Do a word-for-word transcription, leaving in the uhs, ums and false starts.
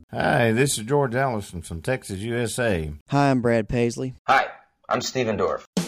Hi, this is George Allison from Texas, U S A. Hi, I'm Brad Paisley. Hi, I'm Stephen Dorff.